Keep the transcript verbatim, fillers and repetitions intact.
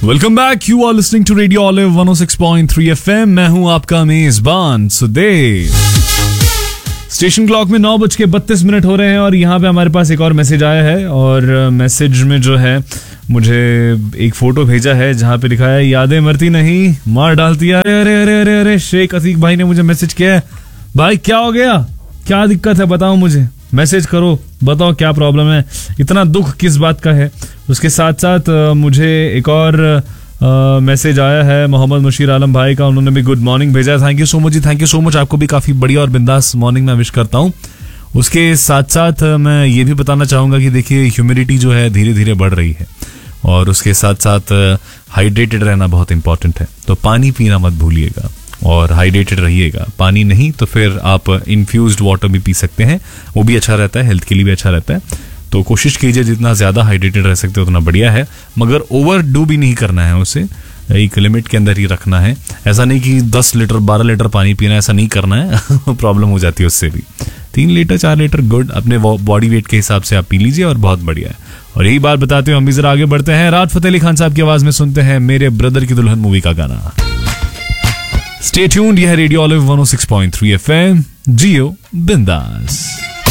Welcome back, you are listening to radio olive one O six point three FM. मैं हूं आपका मेजबान Sudev. Station clock में नौ बज के बत्तीस मिनट हो रहे हैं और यहाँ पे हमारे पास एक और मैसेज आया है और मैसेज में जो है मुझे एक फोटो भेजा है जहाँ पे लिखा है यादें मरती नहीं मार डालती है। अरे अरे अरे अरे अरे शेख अतीक भाई ने मुझे मैसेज किया है। भाई क्या हो गया, क्या दिक्कत है, बताओ मुझे, मैसेज करो, बताओ क्या प्रॉब्लम है, इतना दुख किस बात का है। उसके साथ साथ मुझे एक और मैसेज आया है मोहम्मद मुशीर आलम भाई का, उन्होंने भी गुड मॉर्निंग भेजा है। Thank you so much ji, thank you so much. आपको भी काफ़ी बढ़िया और बिंदास मॉर्निंग में विश करता हूँ। उसके साथ साथ मैं ये भी बताना चाहूँगा कि देखिए ह्यूमिडिटी जो है धीरे धीरे बढ़ रही है और उसके साथ साथ हाइड्रेटेड रहना बहुत इंपॉर्टेंट है। तो पानी पीना मत भूलिएगा और हाइड्रेटेड रहिएगा। पानी नहीं तो फिर आप इन्फ्यूज्ड वाटर भी पी सकते हैं, वो भी अच्छा रहता है, हेल्थ के लिए भी अच्छा रहता है। तो कोशिश कीजिए जितना ज़्यादा हाइड्रेटेड रह सकते हो उतना बढ़िया है, मगर ओवर डू भी नहीं करना है, उसे एक लिमिट के अंदर ही रखना है। ऐसा नहीं कि दस लीटर बारह लीटर पानी पीना है, ऐसा नहीं करना है प्रॉब्लम हो जाती है उससे भी। तीन लीटर चार लीटर गुड, अपने बॉडी वेट के हिसाब से आप पी लीजिए और बहुत बढ़िया है। और यही बात बताते हुए हम भी जरा आगे बढ़ते हैं। राहत फतेह अली खान साहब की आवाज़ में सुनते हैं मेरे ब्रदर की दुल्हन मूवी का गाना। स्टे ट्यून्ड, यह रेडियो ऑलिव वन ओ सिक्स पॉइंट थ्री एफएम, जियो बिंदास।